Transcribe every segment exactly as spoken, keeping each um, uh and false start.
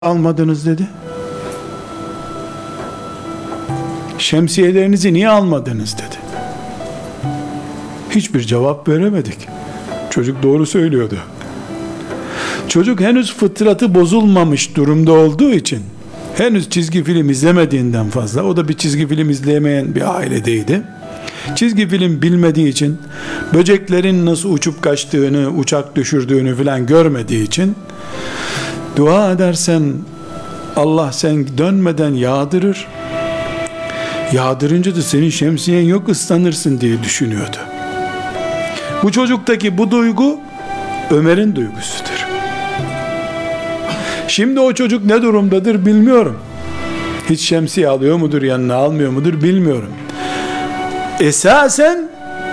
almadınız dedi. Şemsiyelerinizi niye almadınız dedi. Hiçbir cevap veremedik. Çocuk doğru söylüyordu. Çocuk henüz fıtratı bozulmamış durumda olduğu için, henüz çizgi film izlemediğinden fazla, o da bir çizgi film izleyemeyen bir ailedeydi. Çizgi film bilmediği için, böceklerin nasıl uçup kaçtığını, uçak düşürdüğünü filan görmediği için, dua edersen Allah sen dönmeden yağdırır, yağdırınca da senin şemsiyen yok, ıslanırsın diye düşünüyordu. Bu çocuktaki bu duygu Ömer'in duygusudur. Şimdi o çocuk ne durumdadır bilmiyorum. Hiç şemsiye alıyor mudur, yanına almıyor mudur bilmiyorum. Esasen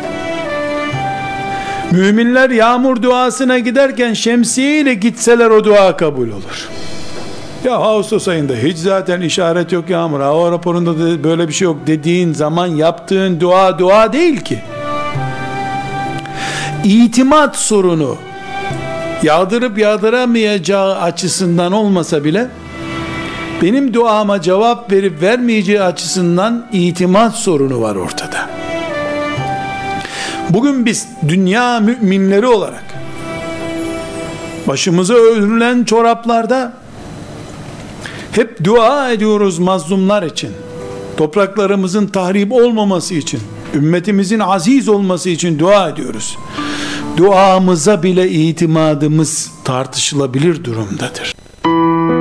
müminler yağmur duasına giderken şemsiye ile gitseler o dua kabul olur. Ya Ağustos ayında hiç zaten işaret yok yağmur, hava raporunda da böyle bir şey yok dediğin zaman yaptığın dua dua değil ki. İtimat sorunu yağdırıp yağdıramayacağı açısından olmasa bile, benim duama cevap verip vermeyeceği açısından itimat sorunu var ortada. Bugün biz dünya müminleri olarak başımıza örülen çoraplarda hep dua ediyoruz mazlumlar için, topraklarımızın tahrip olmaması için, ümmetimizin aziz olması için dua ediyoruz. Duamıza bile itimadımız tartışılabilir durumdadır.